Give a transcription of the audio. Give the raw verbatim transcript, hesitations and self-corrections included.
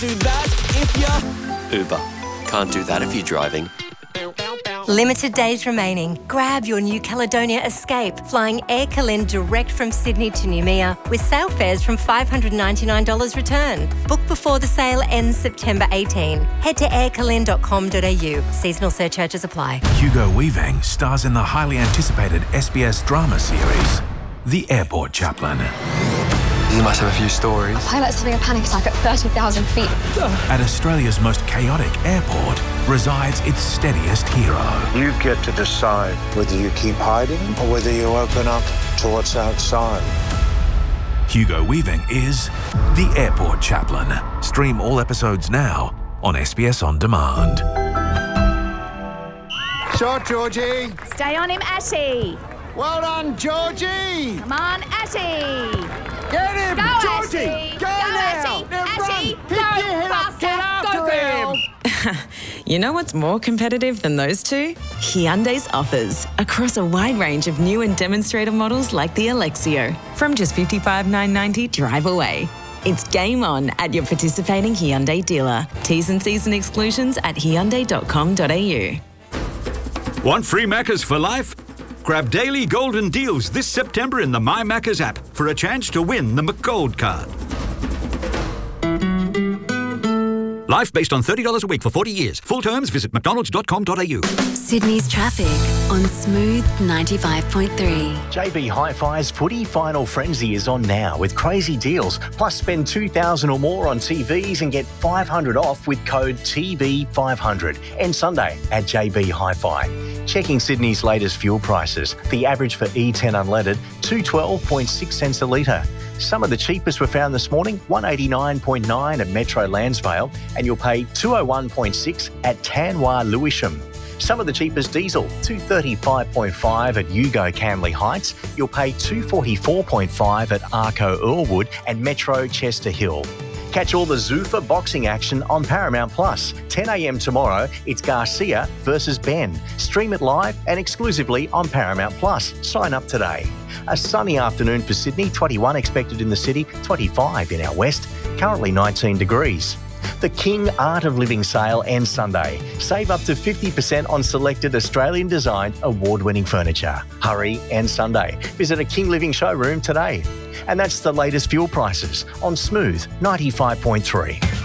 Do that if you're... Uber. Can't do that if you're driving. Limited days remaining. Grab your New Caledonia Escape, flying Air Calind direct from Sydney to Noumea with sale fares from five hundred ninety-nine dollars return. Book before the sale ends September eighteenth. Head to air calind dot com dot a u. Seasonal surcharges apply. Hugo Weaving stars in the highly anticipated S B S drama series, The Airport Chaplain. You must have a few stories. A pilot's having a panic attack at thirty thousand feet. At Australia's most chaotic airport resides its steadiest hero. You get to decide whether you keep hiding or whether you open up to what's outside. Hugo Weaving is The Airport Chaplain. Stream all episodes now on S B S On Demand. Shot, Georgie. Stay on him, Ashy. Well done, Georgie. Come on, Ashy. Get him, Go, Georgie. Ashy. Go, Go, now. Ashy. Now Ashy. run. Go, Pick your head up. Get faster. after Go, girl. him. You know what's more competitive than those two? Hyundai's offers across a wide range of new and demonstrator models like the Alexio. From just fifty-five thousand nine hundred ninety dollars drive away. It's game on at your participating Hyundai dealer. T's and C's and exclusions at hyundai dot com dot a u. Want free Maccas for life? Grab daily golden deals this September in the My Maccas app for a chance to win the McGold card. Life based on thirty dollars a week for forty years. Full terms, visit mcdonalds dot com dot a u. Sydney's traffic on Smooth ninety-five point three. J B Hi-Fi's footy final frenzy is on now with crazy deals. Plus spend two thousand dollars or more on T Vs and get five hundred dollars off with code T V five hundred. End Sunday at J B Hi-Fi. Checking Sydney's latest fuel prices. The average for E ten unleaded, two dollars twelve point six cents a litre. Some of the cheapest were found this morning, one dollars eighty-nine point nine at Metro Landsvale, and you'll pay two hundred one point six at Tanwa Lewisham. Some of the cheapest diesel, two dollars thirty-five point five at Yugo Camley Heights. You'll pay two dollars forty-four point five at Arco Earlwood and Metro Chester Hill. Catch all the Zuffa boxing action on Paramount Plus. ten a.m. tomorrow, it's Garcia versus Ben. Stream it live and exclusively on Paramount Plus. Sign up today. A sunny afternoon for Sydney, twenty-one expected in the city, twenty-five in our west, currently nineteen degrees. The King Art of Living sale ends Sunday. Save up to fifty percent on selected Australian-designed award-winning furniture. Hurry, ends Sunday. Visit a King Living showroom today. And that's the latest fuel prices on Smooth ninety-five point three.